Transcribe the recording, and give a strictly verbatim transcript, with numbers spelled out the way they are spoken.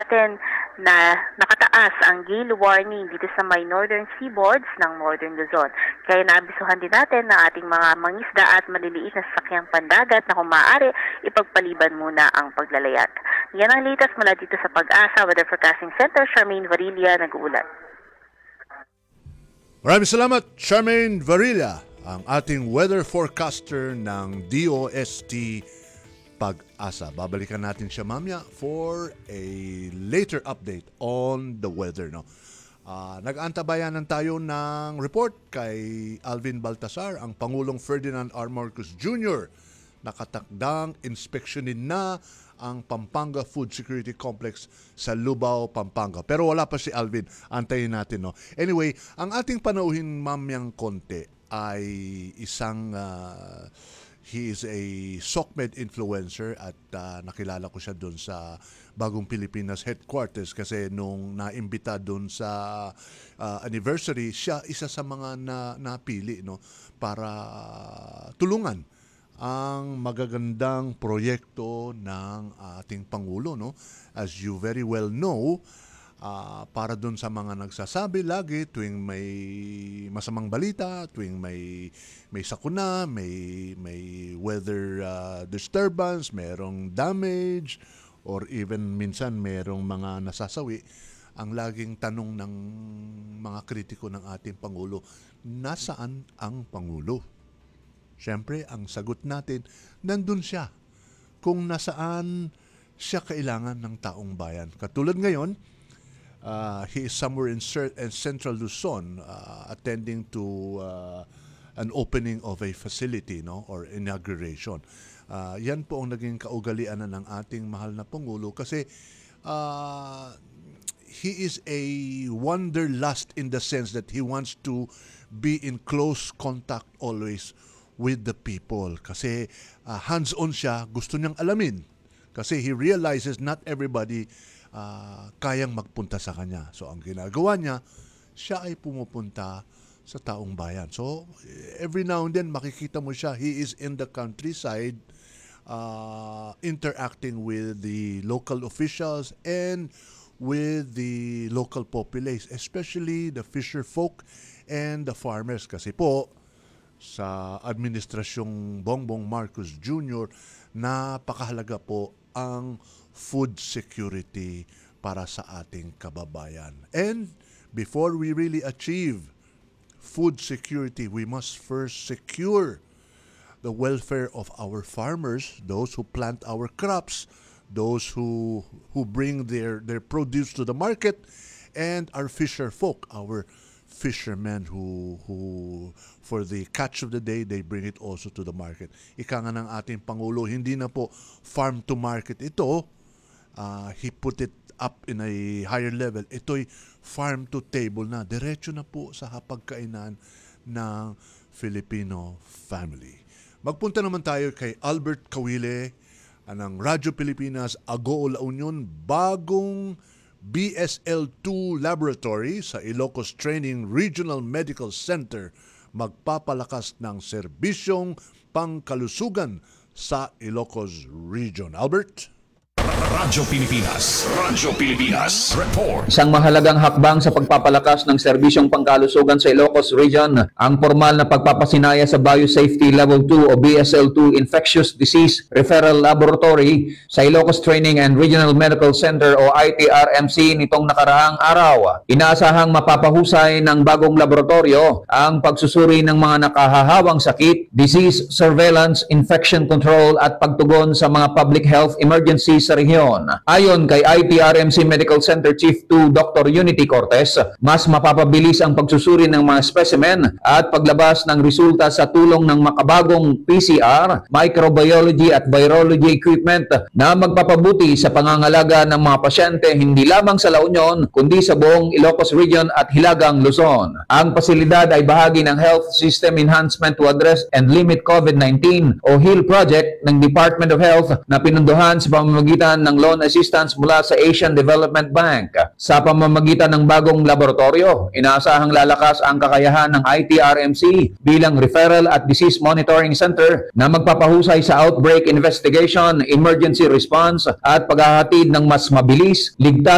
natin na nakataas ang gale warning dito sa may northern seaboards ng northern Luzon. Kaya naabisuhan din natin na ating mga mangisda at maliliit na sasakyang pandagat na kung maaari, ipagpaliban muna ang paglalayag. Yan ang latest mula dito sa Pag-asa Weather Forecasting Center. Charmaine Varilla nag-uulat. Maraming salamat, Charmaine Varilla, ang ating weather forecaster ng D O S T Pag-asa. Babalikan natin siya mamaya for a later update on the weather. No? Uh, nag-antabayanan tayo ng report kay Alvin Baltasar, ang Pangulong Ferdinand R. Marcos Junior Nakatakdang inspeksyonin na ang Pampanga Food Security Complex sa Lubao, Pampanga. Pero wala pa si Alvin. Antayin natin. No? Anyway, ang ating panauhin mamayang konti ay isang... Uh, He is a SOCMED influencer at uh, nakilala ko siya doon sa Bagong Pilipinas headquarters kasi nung naimbita doon sa uh, anniversary, siya isa sa mga na, napili no, para tulungan ang magagandang proyekto ng ating Pangulo. No? As you very well know, Uh, para dun sa mga nagsasabi lagi tuwing may masamang balita, tuwing may may sakuna, may may weather uh, disturbance, merong damage or even minsan merong mga nasasawi, ang laging tanong ng mga kritiko ng ating Pangulo, nasaan ang Pangulo? Siyempre, ang sagot natin, nandun siya. Kung nasaan siya kailangan ng taong bayan. Katulad ngayon, Uh, he is somewhere in, in Central Luzon uh, attending to uh, an opening of a facility no or inauguration. Uh, yan po ang naging kaugalian ng ating mahal na Pangulo kasi uh, he is a wanderlust in the sense that he wants to be in close contact always with the people. Kasi uh, hands-on siya, gusto niyang alamin. Kasi he realizes not everybody Uh, kayang magpunta sa kanya. So, ang ginagawa niya, siya ay pumupunta sa taong bayan. So, every now and then, makikita mo siya, he is in the countryside uh, interacting with the local officials and with the local populace, especially the fisher folk and the farmers. Kasi po, sa administrasyong Bongbong Marcos Junior, napakahalaga po ang food security para sa ating kababayan. And before we really achieve food security, we must first secure the welfare of our farmers, those who plant our crops, those who who bring their, their produce to the market, and our fisher folk, our fishermen who who for the catch of the day, they bring it also to the market. Ika nga ng ating Pangulo, hindi na po farm to market ito. Uh, he put it up in a higher level. Ito'y farm to table na. Diretso na po sa hapagkainan ng Filipino family. Magpunta naman tayo kay Albert Kawile ng Radyo Pilipinas, Agoo La Union, bagong B S L two laboratory sa Ilocos Training Regional Medical Center magpapalakas ng serbisyong pangkalusugan sa Ilocos Region. Albert? Radyo Pilipinas. Radyo Pilipinas. Report. Isang mahalagang hakbang sa pagpapalakas ng serbisyong pangkalusugan sa Ilocos Region, ang formal na pagpapasinaya sa Biosafety Level two o B S L two Infectious Disease Referral Laboratory sa Ilocos Training and Regional Medical Center o I T R M C nitong nakaraang araw. Inaasahang mapapahusay ng bagong laboratorio ang pagsusuri ng mga nakahahawang sakit, disease surveillance, infection control at pagtugon sa mga public health emergencies sa rehiyon. Ayon kay I T R M C Medical Center Chief two Doctor Unity Cortez, mas mapapabilis ang pagsusuri ng mga specimen at paglabas ng resulta sa tulong ng makabagong P C R, microbiology at virology equipment na magpapabuti sa pangangalaga ng mga pasyente hindi lamang sa La Union kundi sa buong Ilocos Region at Hilagang Luzon. Ang pasilidad ay bahagi ng Health System Enhancement to Address and Limit COVID nineteen o HEAL project ng Department of Health na pinunduhan sa pamamagitan ng loan assistance mula sa Asian Development Bank. Sa pamamagitan ng bagong laboratorio, inaasahang lalakas ang kakayahan ng I T R M C bilang referral at disease monitoring center na magpapahusay sa outbreak investigation, emergency response at paghahatid ng mas mabilis, ligtas